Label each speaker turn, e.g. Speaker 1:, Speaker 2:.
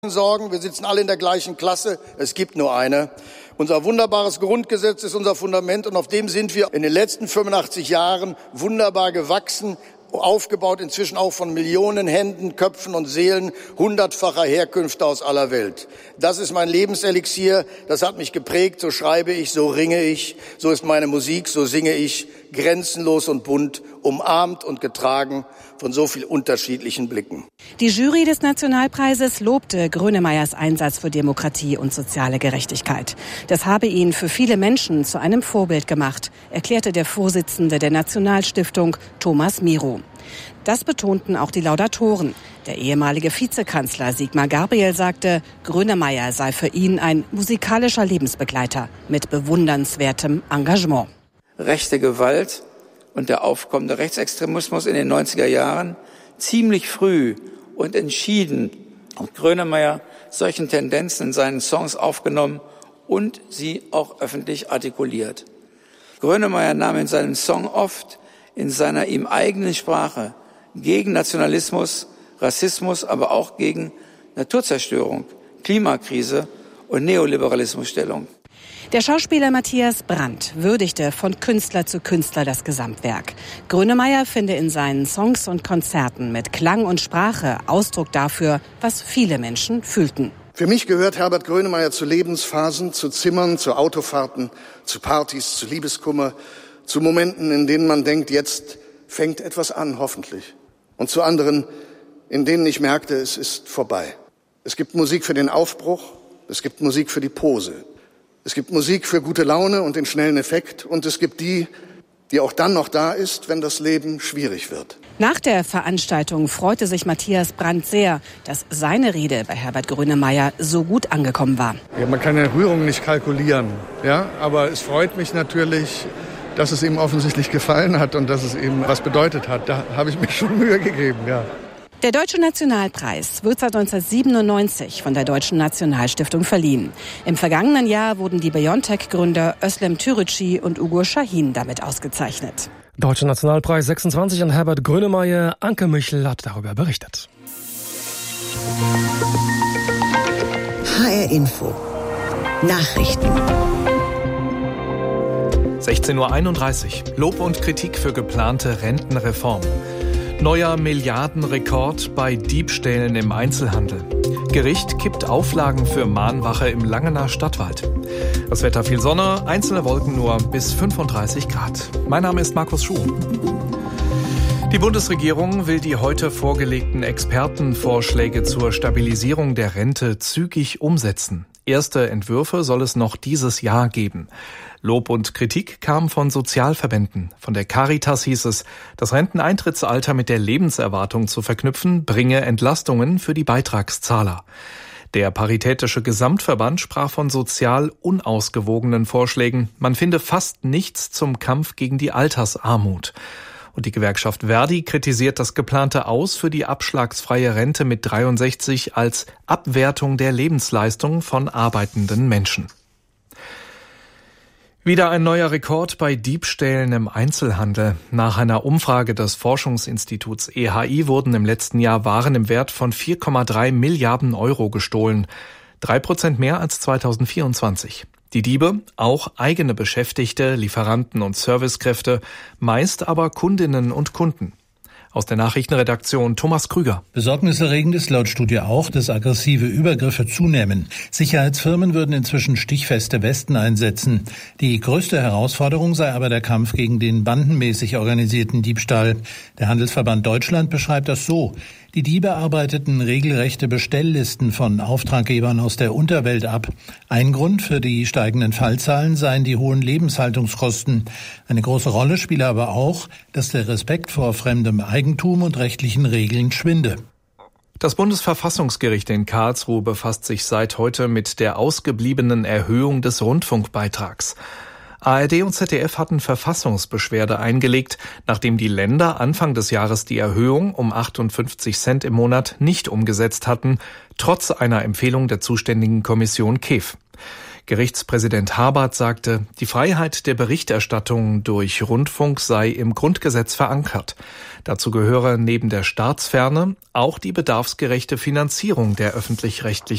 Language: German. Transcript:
Speaker 1: sorgen. Wir sitzen alle in der gleichen Klasse. Es gibt nur eine. Unser wunderbares Grundgesetz ist unser Fundament und auf dem sind wir in den letzten 85 Jahren wunderbar gewachsen, aufgebaut inzwischen auch von Millionen Händen, Köpfen und Seelen hundertfacher Herkünfte aus aller Welt. Das ist mein Lebenselixier, das hat mich geprägt, so schreibe ich, so ringe ich, so ist meine Musik, so singe ich, grenzenlos und bunt, umarmt und getragen von so viel unterschiedlichen Blicken.
Speaker 2: Die Jury des Nationalpreises lobte Grönemeyers Einsatz für Demokratie und soziale Gerechtigkeit. Das habe ihn für viele Menschen zu einem Vorbild gemacht, erklärte der Vorsitzende der Nationalstiftung, Thomas Miro. Das betonten auch die Laudatoren. Der ehemalige Vizekanzler Sigmar Gabriel sagte, Grönemeyer sei für ihn ein musikalischer Lebensbegleiter mit bewundernswertem Engagement.
Speaker 3: Rechte Gewalt und der aufkommende Rechtsextremismus in den 90er Jahren ziemlich früh und entschieden hat Grönemeyer solchen Tendenzen in seinen Songs aufgenommen und sie auch öffentlich artikuliert. Grönemeyer nahm in seinen Song oft in seiner ihm eigenen Sprache gegen Nationalismus, Rassismus, aber auch gegen Naturzerstörung, Klimakrise und Neoliberalismus Stellung.
Speaker 2: Der Schauspieler Matthias Brandt würdigte von Künstler zu Künstler das Gesamtwerk. Grönemeyer finde in seinen Songs und Konzerten mit Klang und Sprache Ausdruck dafür, was viele Menschen fühlten.
Speaker 4: Für mich gehört Herbert Grönemeyer zu Lebensphasen, zu Zimmern, zu Autofahrten, zu Partys, zu Liebeskummer, zu Momenten, in denen man denkt, jetzt fängt etwas an, hoffentlich. Und zu anderen, in denen ich merkte, es ist vorbei. Es gibt Musik für den Aufbruch, es gibt Musik für die Pose. Es gibt Musik für gute Laune und den schnellen Effekt und es gibt die auch dann noch da ist, wenn das Leben schwierig wird.
Speaker 2: Nach der Veranstaltung freute sich Matthias Brandt sehr, dass seine Rede bei Herbert Grönemeyer so gut angekommen war.
Speaker 5: Ja, man kann ja Rührung nicht kalkulieren, ja, aber es freut mich natürlich, dass es ihm offensichtlich gefallen hat und dass es ihm was bedeutet hat. Da habe ich mir schon Mühe gegeben, ja.
Speaker 2: Der Deutsche Nationalpreis wird seit 1997 von der Deutschen Nationalstiftung verliehen. Im vergangenen Jahr wurden die BioNTech-Gründer Özlem Türeci und Ugur Şahin damit ausgezeichnet.
Speaker 6: Deutscher Nationalpreis 26 an Herbert Grönemeyer. Anke Michel hat darüber berichtet.
Speaker 7: HR Info. Nachrichten.
Speaker 8: 16:31 Uhr. Lob und Kritik für geplante Rentenreform. Neuer Milliardenrekord bei Diebstählen im Einzelhandel. Gericht kippt Auflagen für Mahnwache im Langener Stadtwald. Das Wetter viel Sonne, einzelne Wolken nur bis 35 Grad. Mein Name ist Markus Schuh. Die Bundesregierung will die heute vorgelegten Expertenvorschläge zur Stabilisierung der Rente zügig umsetzen. Erste Entwürfe soll es noch dieses Jahr geben. Lob und Kritik kam von Sozialverbänden. Von der Caritas hieß es, das Renteneintrittsalter mit der Lebenserwartung zu verknüpfen, bringe Entlastungen für die Beitragszahler. Der Paritätische Gesamtverband sprach von sozial unausgewogenen Vorschlägen. Man finde fast nichts zum Kampf gegen die Altersarmut. Und die Gewerkschaft Verdi kritisiert das geplante Aus für die abschlagsfreie Rente mit 63 als Abwertung der Lebensleistung von arbeitenden Menschen. Wieder ein neuer Rekord bei Diebstählen im Einzelhandel. Nach einer Umfrage des Forschungsinstituts EHI wurden im letzten Jahr Waren im Wert von 4,3 Milliarden Euro gestohlen. 3% mehr als 2024. Die Diebe, auch eigene Beschäftigte, Lieferanten und Servicekräfte, meist aber Kundinnen und Kunden. Aus der Nachrichtenredaktion Thomas Krüger.
Speaker 9: Besorgniserregend ist laut Studie auch, dass aggressive Übergriffe zunehmen. Sicherheitsfirmen würden inzwischen stichfeste Westen einsetzen. Die größte Herausforderung sei aber der Kampf gegen den bandenmäßig organisierten Diebstahl. Der Handelsverband Deutschland beschreibt das so: Die Diebe arbeiteten regelrechte Bestelllisten von Auftraggebern aus der Unterwelt ab. Ein Grund für die steigenden Fallzahlen seien die hohen Lebenshaltungskosten. Eine große Rolle spiele aber auch, dass der Respekt vor fremdem Eigentum und rechtlichen Regeln schwinde.
Speaker 8: Das Bundesverfassungsgericht in Karlsruhe befasst sich seit heute mit der ausgebliebenen Erhöhung des Rundfunkbeitrags. ARD und ZDF hatten Verfassungsbeschwerde eingelegt, nachdem die Länder Anfang des Jahres die Erhöhung um 58 Cent im Monat nicht umgesetzt hatten, trotz einer Empfehlung der zuständigen Kommission KEF. Gerichtspräsident Habart sagte, die Freiheit der Berichterstattung durch Rundfunk sei im Grundgesetz verankert. Dazu gehöre neben der Staatsferne auch die bedarfsgerechte Finanzierung der öffentlich-rechtlichen